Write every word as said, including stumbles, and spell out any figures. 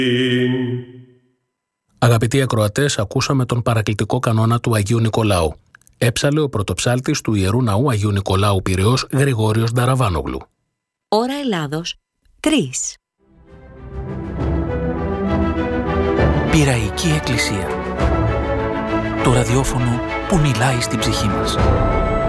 Αγαπητοί ακροατές, ακούσαμε τον παρακλητικό κανόνα του Αγίου Νικολάου. Έψαλε ο πρωτοψάλτης του Ιερού Ναού Αγίου Νικολάου Πειραιώς, Γρηγόριος Νταραβάνογλου. Ώρα Ελλάδος, τρεις. Πειραϊκή Εκκλησία. Το ραδιόφωνο που μιλάει στην ψυχή μας.